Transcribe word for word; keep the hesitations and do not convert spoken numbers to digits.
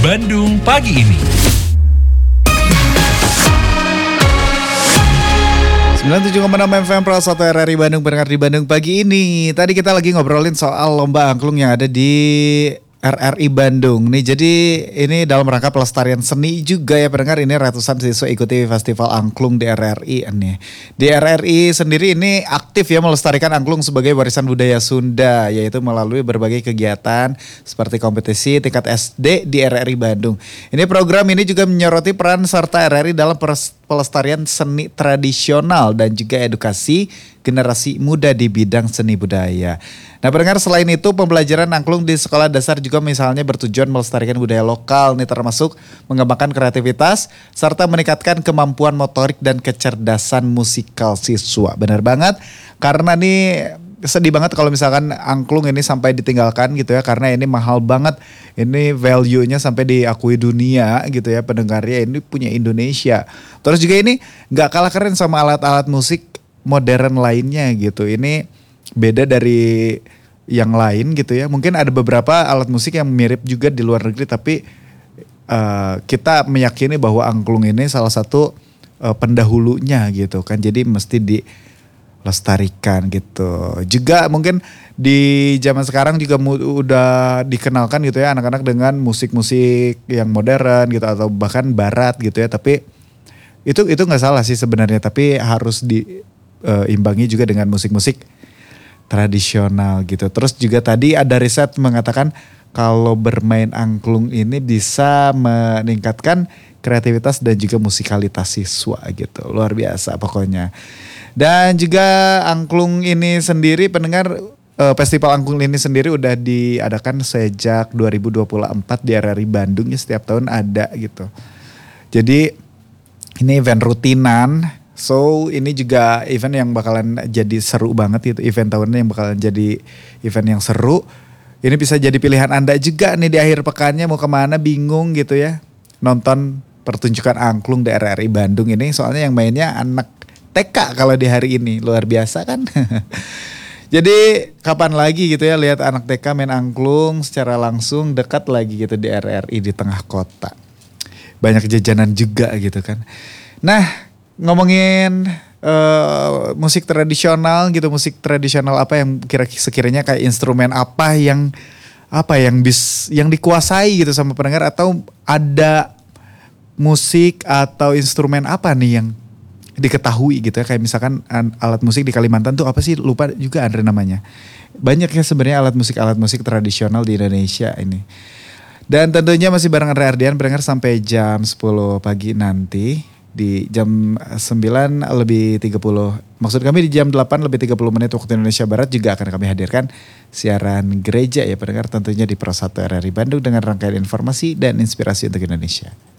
Bandung pagi ini. sembilan puluh tujuh koma enam F M Pro satu R R I Bandung, berdengar di Bandung pagi ini. Tadi kita lagi ngobrolin soal lomba angklung yang ada di R R I Bandung nih. Jadi ini dalam rangka pelestarian seni juga ya pendengar. Ini ratusan siswa ikuti festival angklung di R R I nih. Di R R I sendiri ini aktif ya melestarikan angklung sebagai warisan budaya Sunda, yaitu melalui berbagai kegiatan seperti kompetisi tingkat S D di R R I Bandung. Ini program ini juga menyoroti peran serta R R I dalam pelestarian seni tradisional dan juga edukasi generasi muda di bidang seni budaya. Nah pendengar, selain itu pembelajaran angklung di sekolah dasar juga misalnya bertujuan melestarikan budaya lokal nih, termasuk mengembangkan kreativitas serta meningkatkan kemampuan motorik dan kecerdasan musikal siswa. Benar banget, karena nih sedih banget kalau misalkan angklung ini sampai ditinggalkan gitu ya, karena ini mahal banget. Ini value-nya sampai diakui dunia gitu ya pendengarnya, ini punya Indonesia. Terus juga ini gak kalah keren sama alat-alat musik modern lainnya gitu. Ini beda dari yang lain gitu ya. Mungkin ada beberapa alat musik yang mirip juga di luar negeri, tapi uh, kita meyakini bahwa angklung ini salah satu uh, pendahulunya gitu kan. Jadi mesti dilestarikan gitu. Juga mungkin di zaman sekarang juga mu- udah dikenalkan gitu ya anak-anak dengan musik-musik yang modern gitu atau bahkan barat gitu ya. Tapi itu itu nggak salah sih sebenarnya. Tapi harus diimbangi uh, juga dengan musik-musik tradisional gitu. Terus juga tadi ada riset mengatakan kalau bermain angklung ini bisa meningkatkan kreativitas dan juga musikalitas siswa gitu. Luar biasa pokoknya. Dan juga angklung ini sendiri pendengar, eh, festival angklung ini sendiri udah diadakan sejak dua ribu dua puluh empat di R R I Bandung ya, setiap tahun ada gitu. Jadi ini event rutinan. So ini juga event yang bakalan jadi seru banget gitu. Event tahunnya yang bakalan jadi event yang seru. Ini bisa jadi pilihan Anda juga nih di akhir pekannya mau kemana bingung gitu ya. Nonton pertunjukan angklung di R R I Bandung ini. Soalnya yang mainnya anak T K kalau di hari ini. Luar biasa kan. Jadi kapan lagi gitu ya lihat anak T K main angklung secara langsung dekat lagi gitu di R R I di tengah kota. Banyak jajanan juga gitu kan. Nah, ngomongin uh, musik tradisional gitu, musik tradisional apa yang kira sekiranya kayak instrumen apa yang apa yang bis yang dikuasai gitu sama pendengar, atau ada musik atau instrumen apa nih yang diketahui gitu ya, kayak misalkan alat musik di Kalimantan tuh apa sih, lupa juga Andre namanya. Banyak ya sebenarnya alat musik alat musik tradisional di Indonesia ini. Dan tentunya masih bareng Andre Ardian pendengar sampai jam sepuluh pagi nanti. Di jam sembilan lebih tiga puluh, maksud kami di jam delapan lebih tiga puluh menit waktu Indonesia Barat juga akan kami hadirkan siaran gereja ya pendengar, tentunya di Pro satu R R I Bandung dengan rangkaian informasi dan inspirasi untuk Indonesia.